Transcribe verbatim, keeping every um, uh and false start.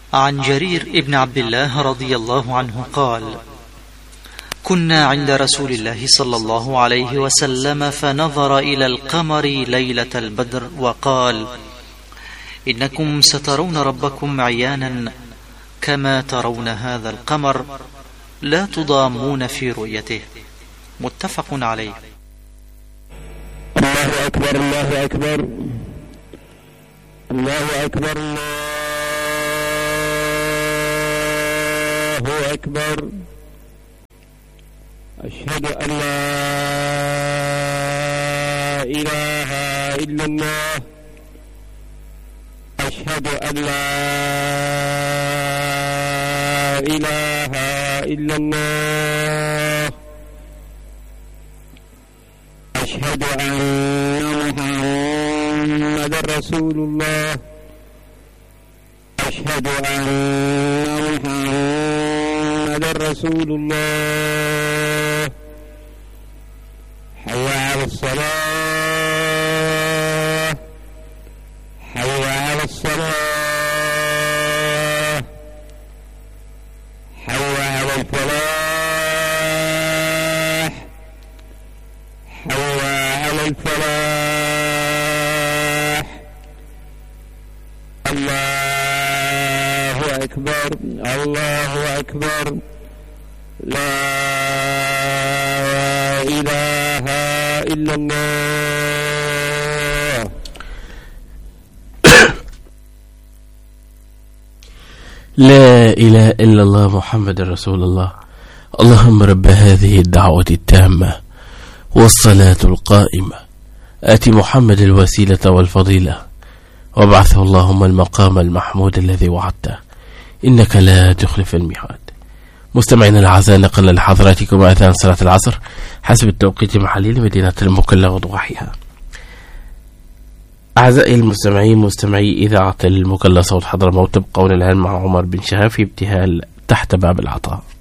عن جرير بن عبد الله رضي الله عنه قال: كنا عند رسول الله صلى الله عليه وسلم فنظر إلى القمر ليلة البدر وقال: إنكم سترون ربكم عيانا كما ترون هذا القمر لا تضامون في رؤيته. متفق عليه. الله أكبر الله أكبر الله أكبر الله أكبر. أشهد أن لا إله إلا الله. أشهد أن لا إله إلا الله. أشهد أن محمدا رسول الله. أشهد أن محمدا رسول الله. حي على الصلاة حي على الصلاة حي على الفلاح حي على الفلاح. الله أكبر الله أكبر. لا إله إلا الله. لا إله إلا الله محمد رسول الله. اللهم رب هذه الدعوة التامة والصلاة القائمة آت محمد الوسيلة والفضيلة وابعثه اللهم المقام المحمود الذي وعدته إنك لا تخلف الميعاد. مستمعينا الأعزاء، نقل لحضراتكم أذان صلاة العصر حسب التوقيت المحلي لمدينة المكلا وضواحيها. أعزائي المستمعين مستمعي إذاعة المكلا صوت حضرموت، تبقون الآن مع عمر بن شهاب في ابتهال تحت باب العطاء.